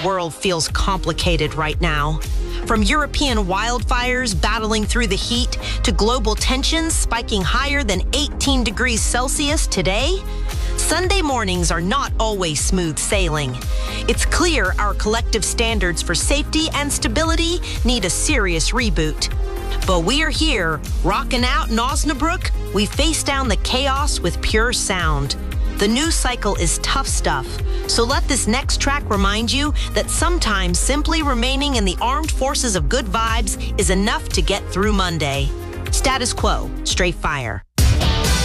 world feels complicated right now. From European wildfires battling through the heat to global tensions spiking higher than 18 degrees Celsius today, Sunday mornings are not always smooth sailing. It's clear our collective standards for safety and stability need a serious reboot. But we are here, rocking out in Osnabrück. We face down the chaos with pure sound. The news cycle is tough stuff, so let this next track remind you that sometimes simply remaining in the armed forces of good vibes is enough to get through Monday. Status Quo, Straight Fire.